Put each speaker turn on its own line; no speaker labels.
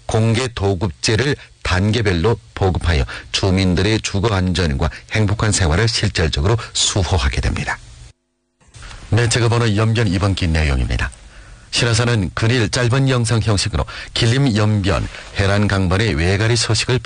공개 도급제를 단계별로 보급하여 주민들의 주거 안전과 행복한 생활을 실질적으로 수호하게 됩니다. 네, 제가 보는 연변 이번 기 내용입니다. 신화사는 근일 짧은 영상 형식으로 길림 연변 해란 강변의 외가리 소식을